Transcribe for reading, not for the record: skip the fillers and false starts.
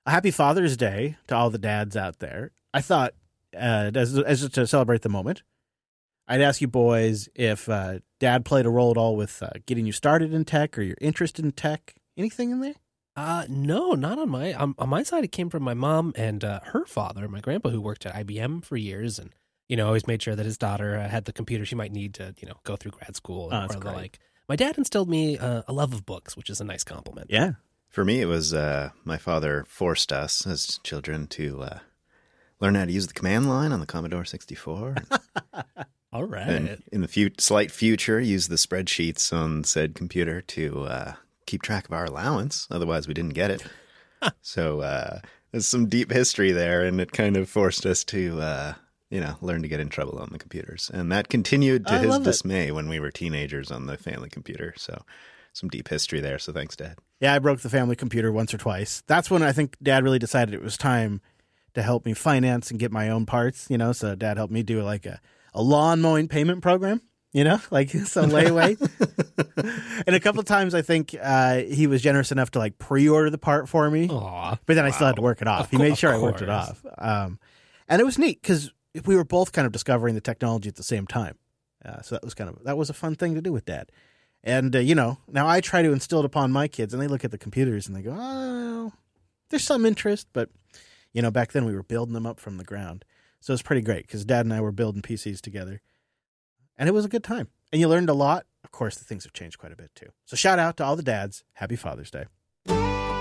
A happy Father's Day to all the dads out there. I thought, as to celebrate the moment, I'd ask you boys if Dad played a role at all with getting you started in tech or your interest in tech. Anything in there? No, not on my side. It came from my mom and her father, my grandpa, who worked at IBM for years, and always made sure that his daughter had the computer she might need to go through grad school or the like. My dad instilled me a love of books, which is a nice compliment. Yeah. For me, it was my father forced us as children to learn how to use the command line on the Commodore 64. All right. And in the slight future, use the spreadsheets on said computer to keep track of our allowance. Otherwise, we didn't get it. So there's some deep history there, and it kind of forced us to, learn to get in trouble on the computers. And that continued to his dismay when we were teenagers on the family computer. So some deep history there. So thanks, Dad. Yeah, I broke the family computer once or twice. That's when I think Dad really decided it was time to help me finance and get my own parts, So Dad helped me do like a lawn mowing payment program, like some layaway. And a couple of times I think he was generous enough to like pre-order the part for me. Aww, but then I still had to work it off. He made sure I worked it off. And it was neat because we were both kind of discovering the technology at the same time. So that was a fun thing to do with Dad. And, now I try to instill it upon my kids, and they look at the computers and they go, oh, there's some interest. But, back then we were building them up from the ground. So it was pretty great because Dad and I were building PCs together. And it was a good time. And you learned a lot. Of course, the things have changed quite a bit, too. So shout out to all the dads. Happy Father's Day.